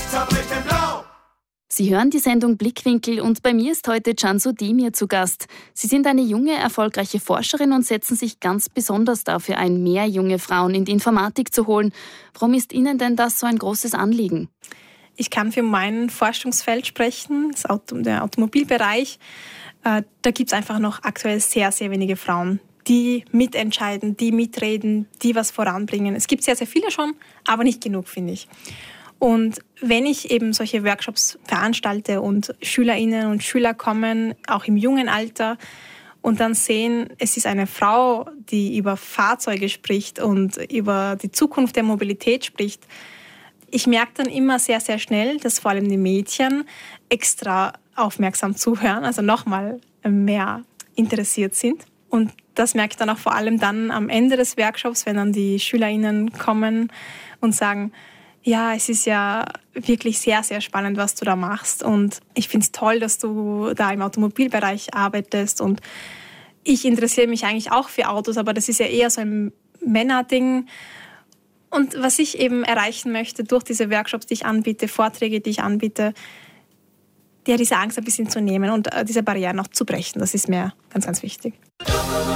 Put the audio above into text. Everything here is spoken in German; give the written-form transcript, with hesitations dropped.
zerbricht in Blau. Sie hören die Sendung Blickwinkel und bei mir ist heute Cansu Demir zu Gast. Sie sind eine junge, erfolgreiche Forscherin und setzen sich ganz besonders dafür ein, mehr junge Frauen in die Informatik zu holen. Warum ist Ihnen denn das so ein großes Anliegen? Ich kann für mein Forschungsfeld sprechen, der Automobilbereich. Da gibt es einfach noch aktuell sehr, sehr wenige Frauen, die mitentscheiden, die mitreden, die was voranbringen. Es gibt sehr, sehr viele schon, aber nicht genug, finde ich. Und wenn ich eben solche Workshops veranstalte und Schülerinnen und Schüler kommen, auch im jungen Alter, und dann sehen, es ist eine Frau, die über Fahrzeuge spricht und über die Zukunft der Mobilität spricht, ich merke dann immer sehr, sehr schnell, dass vor allem die Mädchen extra aufmerksam zuhören, also nochmal mehr interessiert sind. Und das merke ich dann auch vor allem dann am Ende des Workshops, wenn dann die SchülerInnen kommen und sagen, ja, es ist ja wirklich sehr, sehr spannend, was du da machst. Und ich finde es toll, dass du da im Automobilbereich arbeitest. Und ich interessiere mich eigentlich auch für Autos, aber das ist ja eher so ein Männerding. Und was ich eben erreichen möchte durch diese Workshops, die ich anbiete, Vorträge, die ich anbiete, diese Angst ein bisschen zu nehmen und diese Barrieren auch zu brechen. Das ist mir ganz, ganz wichtig.